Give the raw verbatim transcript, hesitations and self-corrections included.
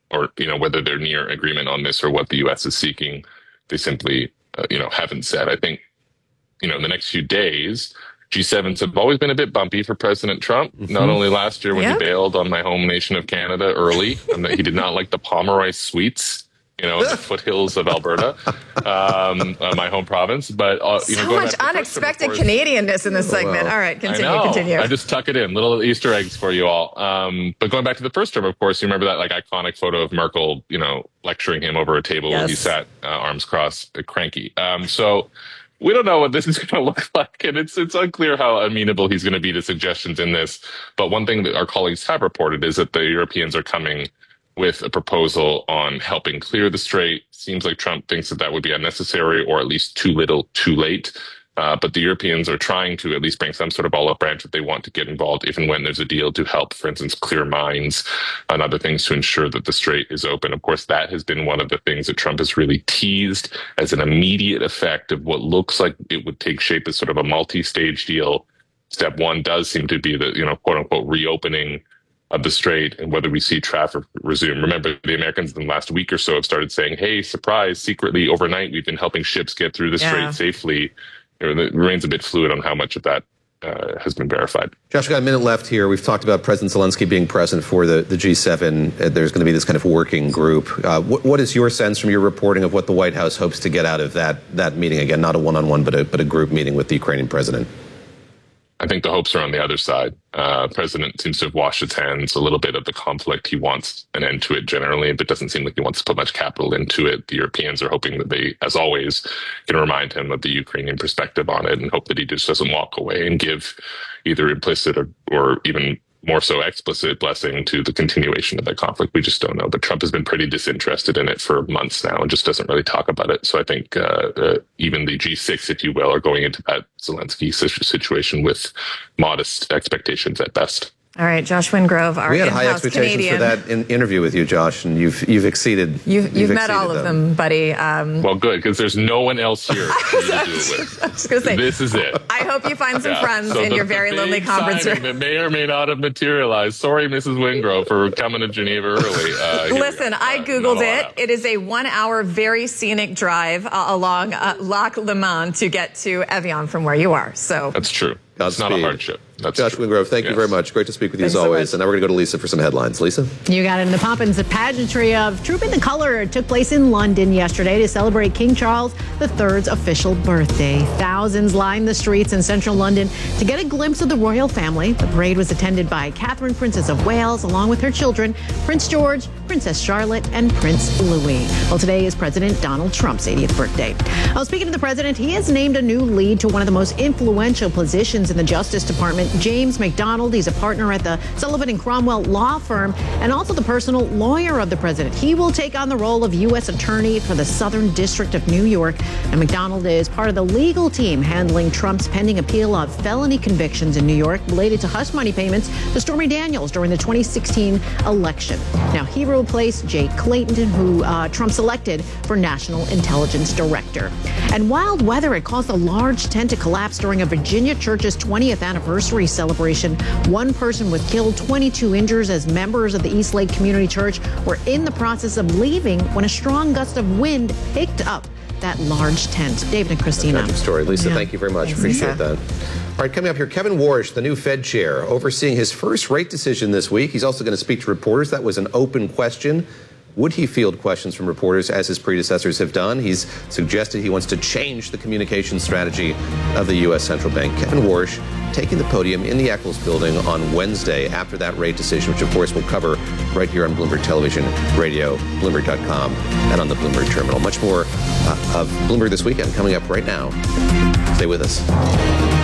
or, you know, whether they're near agreement on this or what the U S is seeking. They simply, uh, you know, haven't said. I think, you know, in the next few days, G sevens have always been a bit bumpy for President Trump, mm-hmm. not only last year when yep. he bailed on my home nation of Canada early, and that he did not like the Pomeroy Sweets, you know, in the foothills of Alberta, um, uh, my home province. But, uh, you so know, going much unexpected Canadianness in this segment. Well, all right, continue, I know. continue. I just tuck it in, little Easter eggs for you all. Um, but going back to the first term, of course, you remember that like iconic photo of Merkel, you know, lecturing him over a table yes. while he sat uh, arms crossed, uh, cranky. Um, so we don't know what this is going to look like, and it's it's unclear how amenable he's going to be to suggestions in this. But one thing that our colleagues have reported is that the Europeans are coming with a proposal on helping clear the strait. Seems like Trump thinks that that would be unnecessary or at least too little, too late. Uh, but the Europeans are trying to at least bring some sort of olive branch that they want to get involved if and when there's a deal to help, for instance, clear mines and other things to ensure that the strait is open. Of course, that has been one of the things that Trump has really teased as an immediate effect of what looks like it would take shape as sort of a multi-stage deal. Step one does seem to be the, you know, quote unquote, reopening of the strait and whether we see traffic resume. Remember, the Americans in the last week or so have started saying, hey, surprise, secretly overnight, we've been helping ships get through the strait yeah. safely. It remains a bit fluid on how much of that uh, has been verified. Josh, we've got a minute left here. We've talked about President Zelensky being present for the, the G seven. Uh, there's going to be this kind of working group. Uh, what, what is your sense from your reporting of what the White House hopes to get out of that that meeting? Again, not a one-on-one, but a, but a group meeting with the Ukrainian president. I think the hopes are on the other side. Uh, president seems to have washed its hands a little bit of the conflict. He wants an end to it generally, but doesn't seem like he wants to put much capital into it. The Europeans are hoping that they, as always, can remind him of the Ukrainian perspective on it and hope that he just doesn't walk away and give either implicit or, or even more so explicit blessing to the continuation of that conflict. We just don't know. But Trump has been pretty disinterested in it for months now and just doesn't really talk about it. So I think uh, uh, even the G six, if you will, are going into that Zelensky situation with modest expectations at best. All right, Josh Wingrove, our we had high in-house expectations Canadian. for that in interview with you, Josh, and you've you've exceeded. You've you've, you've met all of them, them buddy. Um, well, good, because there's no one else here for you to do it with. I was going to say, this is it. I hope you find some yeah. friends so in the, your very the lonely conference room that may or may not have materialized. Sorry, Missus Wingrove, for coming to Geneva early. Uh, Listen, I uh, googled it. It is a one-hour, very scenic drive uh, along uh, Lac Le Mans to get to Evian from where you are. So that's true. That's not a hardship. That's Josh true. Wingrove, thank yes. you very much. Great to speak with you Thanks as so always. much. And now we're going to go to Lisa for some headlines. Lisa? You got it. In the Poppins, the pageantry of Trooping the Colour took place in London yesterday to celebrate King Charles the third's official birthday. Thousands lined the streets in central London to get a glimpse of the royal family. The parade was attended by Catherine, Princess of Wales, along with her children, Prince George, Princess Charlotte, and Prince Louis. Well, today is President Donald Trump's eightieth birthday. Well, speaking of the president, he has named a new lead to one of the most influential positions in the Justice Department, James McDonald. He's a partner at the Sullivan and Cromwell law firm and also the personal lawyer of the president. He will take on the role of U S attorney for the Southern District of New York. And McDonald is part of the legal team handling Trump's pending appeal of felony convictions in New York related to hush money payments to Stormy Daniels during the twenty sixteen election. Now, he will replace Jake Clayton, who uh, Trump selected for National Intelligence Director. And wild weather, it caused a large tent to collapse during a Virginia church's twentieth anniversary celebration. One person was killed, twenty-two injured as members of the East Lake Community Church were in the process of leaving when a strong gust of wind picked up that large tent. David and Christina. Tragic story. Lisa, yeah. thank you very much. Thanks, Appreciate Lisa. that. All right, coming up here, Kevin Warsh, the new Fed chair, overseeing his first rate decision this week. He's also going to speak to reporters. That was an open question. Would he field questions from reporters as his predecessors have done? He's suggested he wants to change the communication strategy of the U S Central Bank. Kevin Warsh taking the podium in the Eccles building on Wednesday after that rate decision, which of course we'll cover right here on Bloomberg Television, Radio, Bloomberg dot com, and on the Bloomberg Terminal. Much more uh, of Bloomberg This Weekend coming up right now. Stay with us.